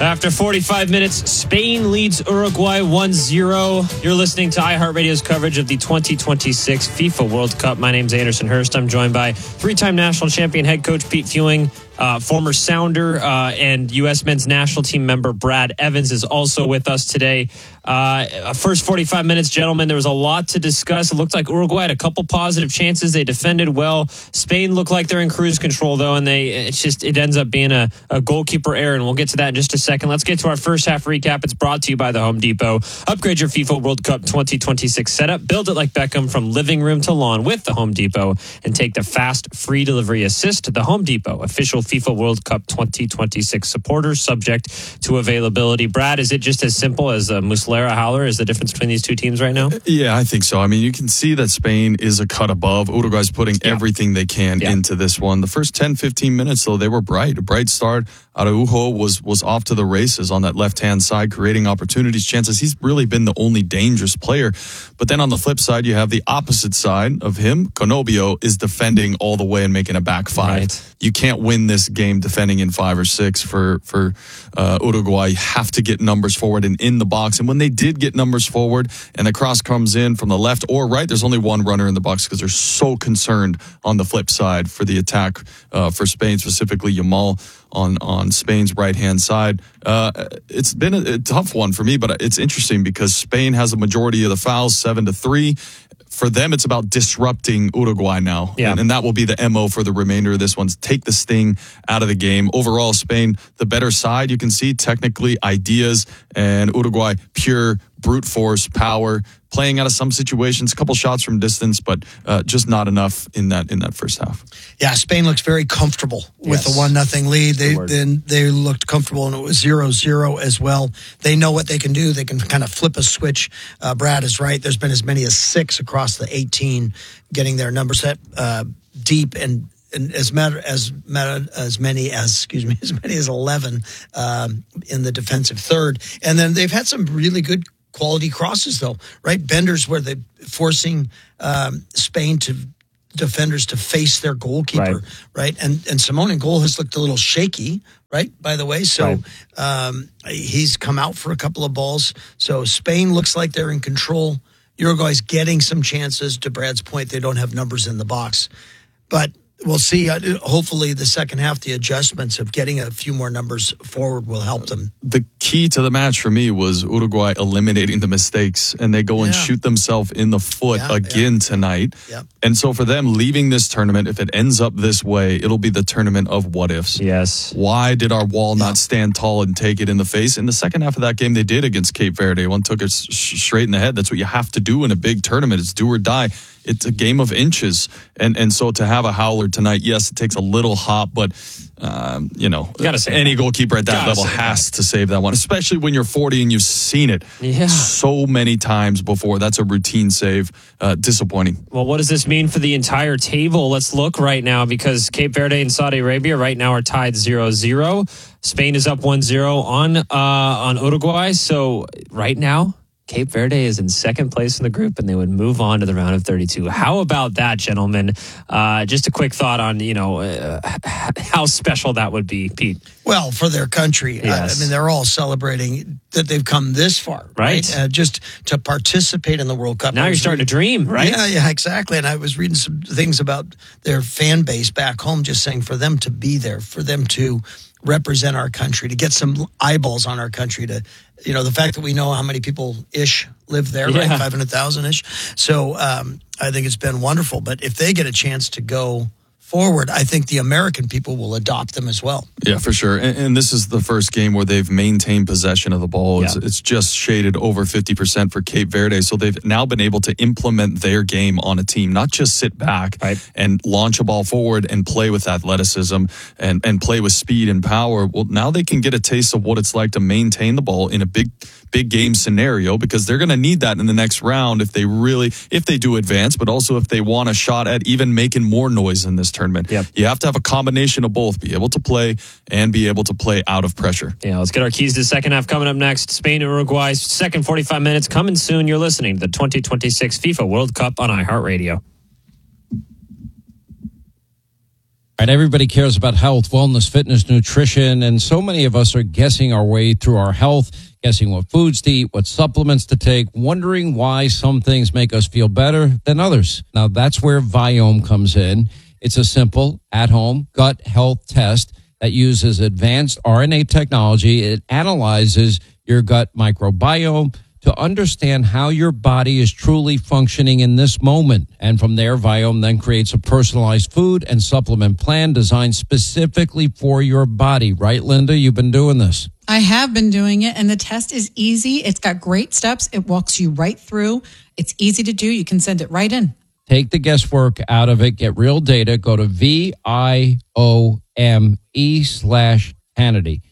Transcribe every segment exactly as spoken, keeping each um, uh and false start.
After forty-five minutes, Spain leads Uruguay one zero. You're listening to iHeartRadio's coverage of the twenty twenty-six FIFA World Cup. My name's Anderson Hurst. I'm joined by three-time national champion head coach Pete Fewing. Uh, former Sounder uh, and U S men's national team member Brad Evans is also with us today. Uh, first forty-five minutes, gentlemen, there was a lot to discuss. It looked like Uruguay had a couple positive chances. They defended well. Spain looked like they're in cruise control, though, and they it's just it ends up being a, a goalkeeper error, and we'll get to that in just a second. Let's get to our first half recap. It's brought to you by the Home Depot. Upgrade your FIFA World Cup twenty twenty-six setup. Build it like Beckham from living room to lawn with the Home Depot, and take the fast, free delivery assist. The Home Depot, official FIFA World Cup twenty twenty-six supporters, subject to availability. Brad, is it just as simple as a Muslera Howler is the difference between these two teams right now? Yeah, I think so. I mean, you can see that Spain is a cut above. Uruguay's putting yeah. everything they can yeah. into this one. The first ten, fifteen minutes, though, they were bright. A bright start. Araujo was was off to the races on that left-hand side, creating opportunities, chances. He's really been the only dangerous player. But then on the flip side, you have the opposite side of him. Conobio is defending all the way and making a back five. Right. You can't win this game defending in five or six for, for uh, Uruguay. You have to get numbers forward and in the box. And when they did get numbers forward and the cross comes in from the left or right, there's only one runner in the box because they're so concerned on the flip side for the attack uh, for Spain, specifically Yamal on, on Spain's right-hand side. Uh, it's been a, a tough one for me, but it's interesting because Spain has a majority of the fouls, seven to three. For them, it's about disrupting Uruguay now. Yeah. And, and that will be the M O for the remainder of this one. Take the sting out of the game. Overall, Spain, the better side, you can see technically ideas, and Uruguay, pure brute force, power, playing out of some situations, a couple shots from distance, but uh, just not enough in that in that first half. Yeah, Spain looks very comfortable with yes. the one nothing lead. They then they looked comfortable, and it was zero zero as well. They know what they can do. They can kind of flip a switch. Uh, Brad is right. There's been as many as six across the eighteen getting their number set uh, deep, and and as matter as matter as many as excuse me as many as eleven um, in the defensive third. And then they've had some really good quality crosses, though, right? Benders where they're forcing um, Spain to defenders to face their goalkeeper, right? right? And and Simone in goal has looked a little shaky, right? By the way, so right. um, he's come out for a couple of balls. So Spain looks like they're in control. Uruguay's getting some chances. To Brad's point, they don't have numbers in the box, but we'll see. Hopefully, the second half, the adjustments of getting a few more numbers forward will help them. The key to the match for me was Uruguay eliminating the mistakes, and they go yeah. and shoot themselves in the foot yeah, again yeah. tonight. Yep. And so for them, leaving this tournament, if it ends up this way, it'll be the tournament of what ifs. Yes. Why did our wall not stand tall and take it in the face? In the second half of that game, they did against Cape Verde. One took it straight in the head. That's what you have to do in a big tournament. It's do or die. It's a game of inches. And and so to have a howler tonight, yes, it takes a little hop, but, um, you know, you gotta say any that. goalkeeper at that gotta level has that. to save that one, especially when you're forty and you've seen it yeah. so many times before. That's a routine save. Uh, disappointing. Well, what does this mean for the entire table? Let's look right now, because Cape Verde and Saudi Arabia right now are tied zero zero. Spain is up one zero on, uh, on Uruguay. So right now, Cape Verde is in second place in the group, and they would move on to the round of thirty-two. How about that, gentlemen? Uh, just a quick thought on, you know, uh, how special that would be, Pete. Well, for their country. Yes. I, I mean, they're all celebrating that they've come this far. Right. right? Uh, just to participate in the World Cup. Now you're starting reading, to dream, right? Yeah, yeah, exactly. And I was reading some things about their fan base back home, just saying for them to be there, for them to represent our country, to get some eyeballs on our country, to, you know, the fact that we know how many people ish live there, yeah. right? five hundred thousand ish. So um, I think it's been wonderful. But if they get a chance to go forward, I think the American people will adopt them as well. Yeah, for sure. And, and this is the first game where they've maintained possession of the ball. It's, yeah. it's just shaded over fifty percent for Cape Verde. So they've now been able to implement their game on a team, not just sit back right. and launch a ball forward and play with athleticism and, and play with speed and power. Well, now they can get a taste of what it's like to maintain the ball in a big big game scenario, because they're going to need that in the next round if they really, if they do advance, but also if they want a shot at even making more noise in this tournament. Yep. You have to have a combination of both, be able to play and be able to play out of pressure. Yeah, let's get our keys to the second half coming up next. Spain and Uruguay, second forty-five minutes coming soon. You're listening to the twenty twenty-six FIFA World Cup on iHeartRadio. Right, everybody cares about health, wellness, fitness, nutrition, and so many of us are guessing our way through our health, guessing what foods to eat, what supplements to take, wondering why some things make us feel better than others. Now, that's where Viome comes in. It's a simple, at-home gut health test that uses advanced R N A technology. It analyzes your gut microbiome to understand how your body is truly functioning in this moment. And from there, Viome then creates a personalized food and supplement plan designed specifically for your body. Right, Linda? You've been doing this. I have been doing it, and the test is easy. It's got great steps. It walks you right through. It's easy to do. You can send it right in. Take the guesswork out of it. Get real data. Go to V I O M E slash Hannity.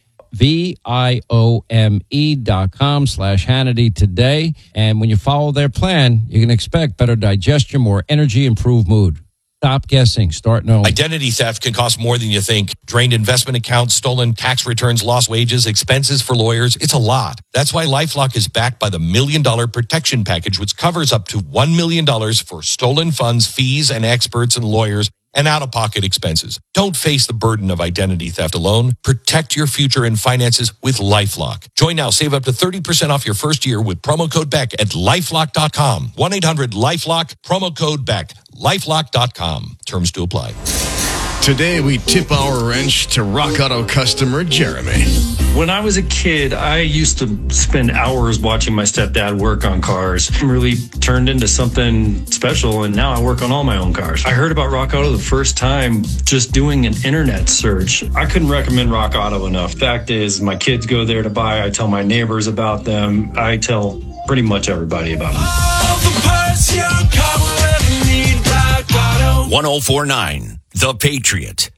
V-I-O-M-E dot com slash Hannity today. And when you follow their plan, you can expect better digestion, more energy, improved mood. Stop guessing. Start knowing. Identity theft can cost more than you think. Drained investment accounts, stolen tax returns, lost wages, expenses for lawyers. It's a lot. That's why LifeLock is backed by the Million Dollar Protection Package, which covers up to one million dollars for stolen funds, fees, and experts and lawyers, and out-of-pocket expenses. Don't face the burden of identity theft alone. Protect your future and finances with LifeLock. Join now. Save up to thirty percent off your first year with promo code Beck at lifelock dot com. one eight hundred lifelock, promo code Beck. lifelock dot com. Terms to apply. Today, we tip our wrench to Rock Auto customer Jeremy. When I was a kid, I used to spend hours watching my stepdad work on cars. It really turned into something special, and now I work on all my own cars. I heard about Rock Auto the first time just doing an internet search. I couldn't recommend Rock Auto enough. Fact is, my kids go there to buy. I tell my neighbors about them. I tell pretty much everybody about them. All the parts your car will ever need, Rock Auto. one oh four point nine The Patriot.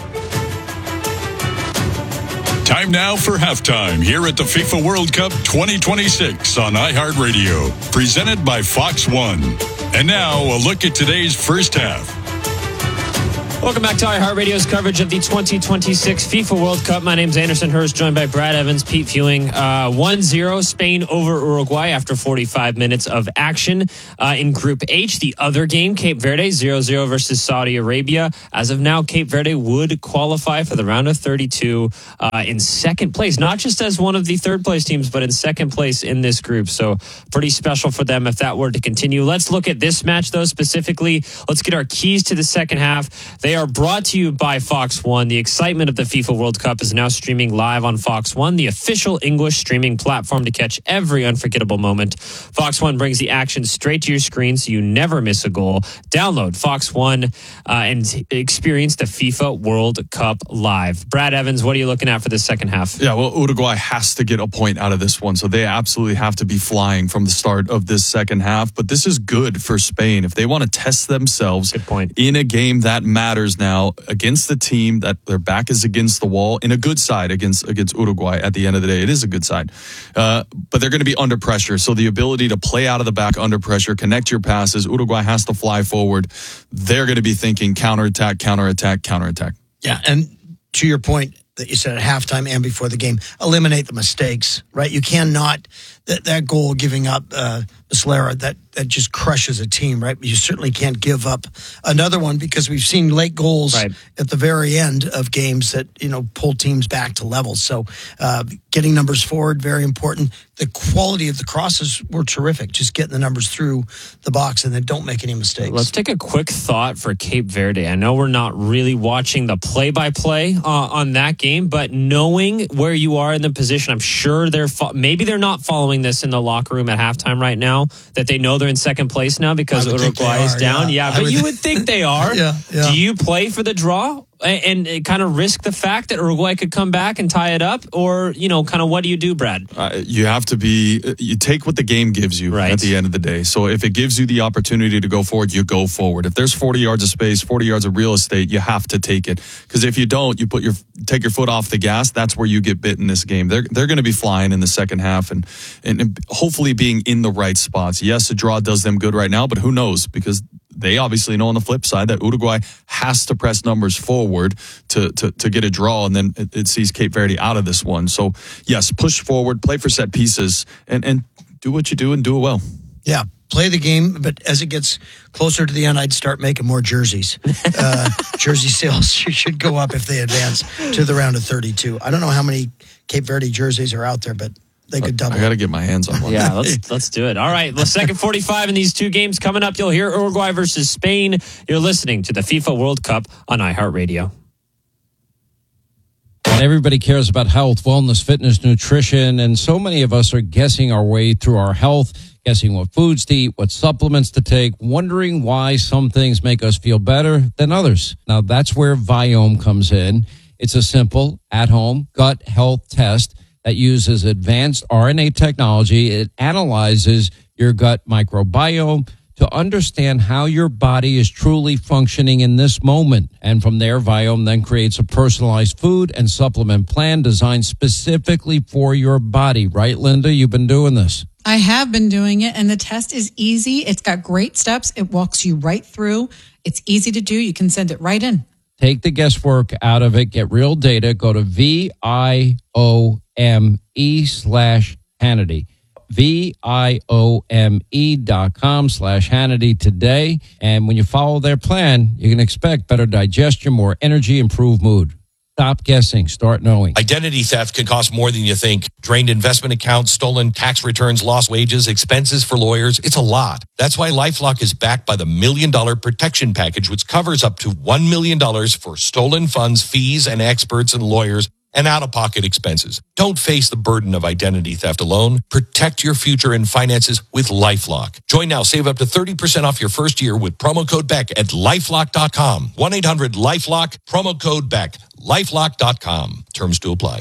Time now for halftime here at the FIFA World Cup twenty twenty-six on iHeartRadio, presented by Fox One. And now a look at today's first half. Welcome back to iHeartRadio's coverage of the twenty twenty-six FIFA World Cup. My name's Anderson Hurst, joined by Brad Evans, Pete Fewing. Uh, one zero Spain over Uruguay after forty-five minutes of action. Uh, in Group H, the other game, Cape Verde, zero zero versus Saudi Arabia. As of now, Cape Verde would qualify for the round of thirty-two uh, in second place, not just as one of the third place teams, but in second place in this group. So pretty special for them if that were to continue. Let's look at this match, though, specifically. Let's get our keys to the second half. They are brought to you by Fox One. The excitement of the FIFA World Cup is now streaming live on Fox One, the official English streaming platform to catch every unforgettable moment. Fox One brings the action straight to your screen so you never miss a goal. Download Fox One uh, and experience the FIFA World Cup live. Brad Evans, what are you looking at for the second half? Yeah, well, Uruguay has to get a point out of this one, so they absolutely have to be flying from the start of this second half. But this is good for Spain. If they want to test themselves good point. in a game that matters now against the team that their back is against the wall, in a good side against against Uruguay. At the end of the day, it is a good side, uh, but they're going to be under pressure. So the ability to play out of the back under pressure, connect your passes. Uruguay has to fly forward. They're going to be thinking counterattack, counterattack, counterattack. Yeah, and to your point that you said at halftime and before the game, eliminate the mistakes. Right, you cannot that that goal giving up uh, Muslera that. That just crushes a team, right? You certainly can't give up another one because we've seen late goals right. at the very end of games that, you know, pull teams back to levels. So uh, getting numbers forward, very important. The quality of the crosses were terrific. Just getting the numbers through the box and then don't make any mistakes. Let's take a quick thought for Cape Verde. I know we're not really watching the play-by-play uh, on that game, but knowing where you are in the position, I'm sure they're fo- maybe they're not following this in the locker room at halftime right now, that they know they're in second place now because Uruguay is down. Yeah, yeah but you would think they are. yeah, yeah. Do you play for the draw and, and kind of risk the fact that Uruguay could come back and tie it up? Or, you know, kind of what do you do, Brad? Uh, you have to be, you take what the game gives you right. at the end of the day. So if it gives you the opportunity to go forward, you go forward. If there's forty yards of space, forty yards of real estate, you have to take it. Because if you don't, you put your take your foot off the gas, that's where you get bit in this game. They're they're going to be flying in the second half and, and, and hopefully being in the right spots. Yes, a draw does them good right now, but who knows? Because they obviously know on the flip side that Uruguay has to press numbers forward to to, to get a draw, and then it, it sees Cape Verde out of this one. So, yes, push forward, play for set pieces, and, and do what you do and do it well. Yeah, play the game, but as it gets closer to the end, I'd start making more jerseys. Uh, jersey sales should go up if they advance to the round of thirty-two. I don't know how many Cape Verde jerseys are out there, but they could double. I got to get my hands on one. Yeah, let's let's do it. All right, the second forty-five in these two games coming up. You'll hear Uruguay versus Spain. You're listening to the FIFA World Cup on iHeartRadio. And everybody cares about health, wellness, fitness, nutrition, and so many of us are guessing our way through our health, guessing what foods to eat, what supplements to take, wondering why some things make us feel better than others. Now, that's where Viome comes in. It's a simple, at-home gut health test that uses advanced R N A technology. It analyzes your gut microbiome to understand how your body is truly functioning in this moment. And from there, Viome then creates a personalized food and supplement plan designed specifically for your body. Right, Linda? You've been doing this. I have been doing it, and the test is easy. It's got great steps. It walks you right through. It's easy to do. You can send it right in. Take the guesswork out of it. Get real data. Go to V I O M E slash Hannity. V I O M E dot com slash Hannity today. And when you follow their plan, you can expect better digestion, more energy, improved mood. Stop guessing. Start knowing. Identity theft can cost more than you think. Drained investment accounts, stolen tax returns, lost wages, expenses for lawyers. It's a lot. That's why LifeLock is backed by the Million Dollar Protection Package, which covers up to one million dollars for stolen funds, fees, and experts and lawyers, and out-of-pocket expenses. Don't face the burden of identity theft alone. Protect your future and finances with LifeLock. Join now. Save up to thirty percent off your first year with promo code Beck at lifelock dot com. one eight hundred lifelock, promo code Beck. lifelock dot com. Terms to apply.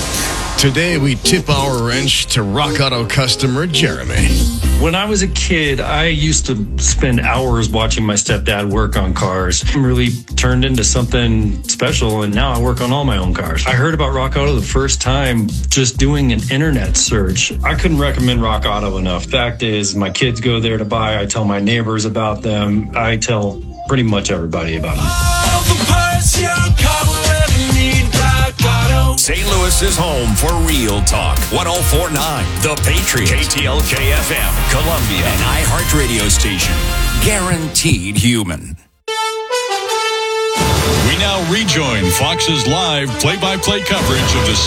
Today, we tip our wrench to Rock Auto customer Jeremy. When I was a kid, I used to spend hours watching my stepdad work on cars. It really turned into something special, and now I work on all my own cars. I heard about Rock Auto the first time just doing an internet search. I couldn't recommend Rock Auto enough. Fact is, my kids go there to buy. I tell my neighbors about them. I tell pretty much everybody about them. All the parts your car will ever need, Rock Auto. Saint Louis's home for real talk. one oh four point nine The Patriot. K T L K F M, Columbia. An iHeart radio station. Guaranteed human. We now rejoin Fox's live play-by-play coverage of the